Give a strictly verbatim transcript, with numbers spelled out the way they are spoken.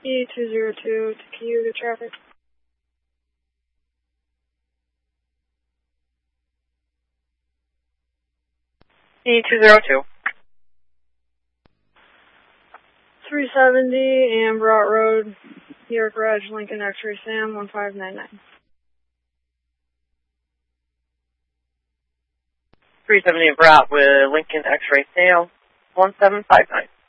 E two zero two to Cayuga traffic. E two zero two. three seventy Ambrot Road, York Garage, Lincoln X-Ray Sam, one five nine nine. three seventy Brat with Lincoln X-Ray Sam, one seven five nine.